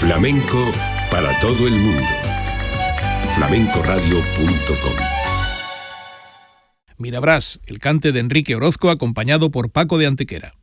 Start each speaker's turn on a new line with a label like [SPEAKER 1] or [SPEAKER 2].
[SPEAKER 1] Flamenco para todo el mundo. flamencoradio.com.
[SPEAKER 2] Mirabrás, el cante de Enrique Orozco acompañado por Paco de Antequera.